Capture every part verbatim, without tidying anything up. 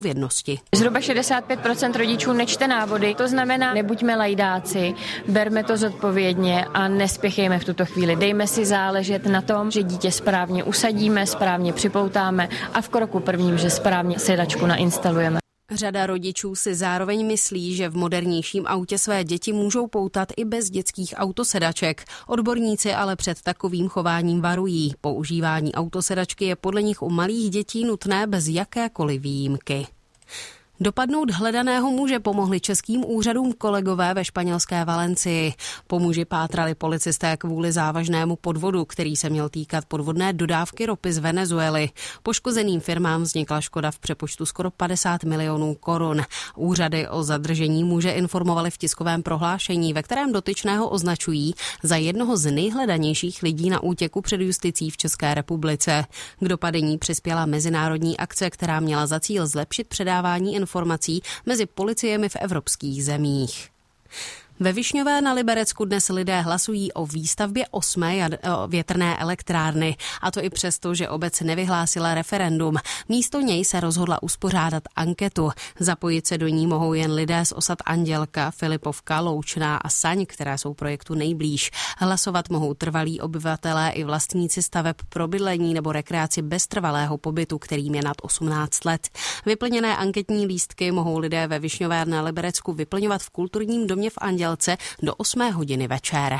vědnosti. Zhruba šedesát pět procent rodičů nečte návody, to znamená, nebuďme lajdáci, berme to zodpovědně a nespěchejme v tuto chvíli. Dejme si záležet na tom, že dítě správně usadíme, správně připoutáme a v kroku prvním, že správně sedačku nainstalujeme. Řada rodičů si zároveň myslí, že v modernějším autě své děti můžou poutat i bez dětských autosedaček. Odborníci ale před takovým chováním varují. Používání autosedačky je podle nich u malých dětí nutné bez jakékoliv výjimky. Dopadnout hledaného muže pomohli českým úřadům kolegové ve španělské Valencii. Po muži pátrali policisté kvůli závažnému podvodu, který se měl týkat podvodné dodávky ropy z Venezuely. Poškozeným firmám vznikla škoda v přepočtu skoro padesát milionů korun. Úřady o zadržení muže informovali v tiskovém prohlášení, ve kterém dotyčného označují za jednoho z nejhledanějších lidí na útěku před justicí v České republice. K dopadení přispěla mezinárodní akce, která měla za cíl zlepšit předávání informací informací mezi policiemi v evropských zemích. Ve Višňové na Liberecku dnes lidé hlasují o výstavbě osmé větrné elektrárny, a to i přesto, že obec nevyhlásila referendum. Místo něj se rozhodla uspořádat anketu. Zapojit se do ní mohou jen lidé z osad Andělka, Filipovka, Loučná a Saň, které jsou projektu nejblíž. Hlasovat mohou trvalí obyvatelé i vlastníci staveb pro bydlení nebo rekreaci bez trvalého pobytu, kterým je nad osmnáct let. Vyplněné anketní lístky mohou lidé ve Višňové na Liberecku vyplňovat v kulturním domě v Andělce do osmé hodiny večer.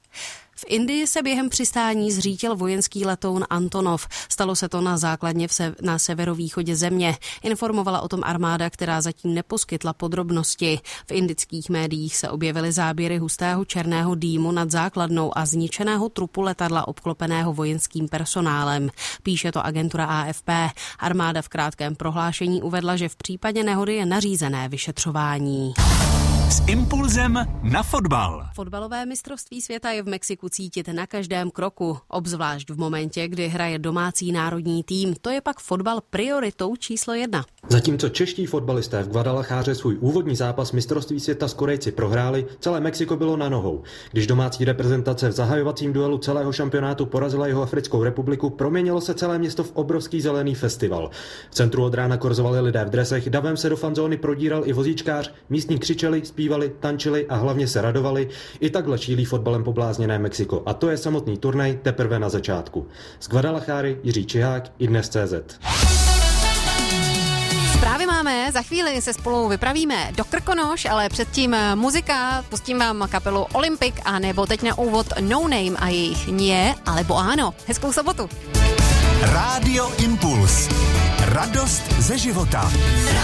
V Indii se během přistání zřítil vojenský letoun Antonov. Stalo se to na základně v se, na severovýchodě země. Informovala o tom armáda, která zatím neposkytla podrobnosti. V indických médiích se objevily záběry hustého černého dýmu nad základnou a zničeného trupu letadla obklopeného vojenským personálem. Píše to agentura A F P. Armáda v krátkém prohlášení uvedla, že v případě nehody je nařízené vyšetřování. S impulzem na fotbal. Fotbalové mistrovství světa je v Mexiku cítit na každém kroku, obzvlášť v momentě, kdy hraje domácí národní tým. To je pak fotbal prioritou číslo jedna. Zatímco čeští fotbalisté v Guadalajáře svůj úvodní zápas mistrovství světa s Korejci prohráli, celé Mexiko bylo na nohou. Když domácí reprezentace v zahajovacím duelu celého šampionátu porazila Jihoafrickou republiku, proměnilo se celé město v obrovský zelený festival. V centru od rána korzovali lidé v dresech, davem se do fanzóny prodíral i vozíčkář, místní křičeli, zpívali, tančili a hlavně se radovali. I takhle šílí fotbalem poblázněné Mexiko. A to je samotný turnaj teprve na začátku. Z Guadalajáry Jiří Čihák, iDnes tečka cé zet. Zprávy máme, za chvíli se spolu vypravíme do Krkonoš, ale předtím muzika, pustím vám kapelu Olympic a nebo teď na úvod No Name a jejich Nie, alebo Áno. Hezkou sobotu. Rádio Impuls. Radost ze života.